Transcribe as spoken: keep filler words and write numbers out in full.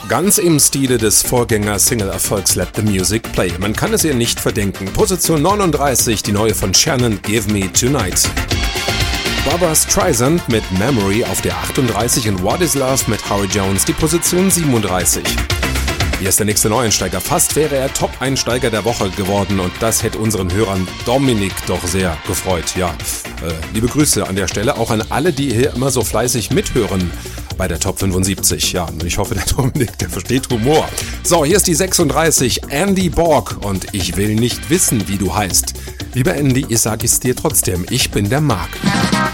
Ganz im Stile des Vorgänger-Single-Erfolgs Let the Music Play. Man kann es ihr nicht verdenken. Position neununddreißig, die neue von Shannon, Give Me Tonight. Barbra Streisand mit Memory auf der achtunddreißig und What Is Love mit Harry Jones die Position siebenunddreißig. Hier ist der nächste Neueinsteiger. Fast wäre er Top-Einsteiger der Woche geworden und das hätte unseren Hörern Dominik doch sehr gefreut. Ja, äh, liebe Grüße an der Stelle, auch an alle, die hier immer so fleißig mithören bei der Top fünfundsiebzig. Ja, ich hoffe, der Dominik, der versteht Humor. So, hier ist die sechsunddreißig, Andy Borg und ich will nicht wissen, wie du heißt. Lieber Andy, ich sage es dir trotzdem, ich bin der Marc.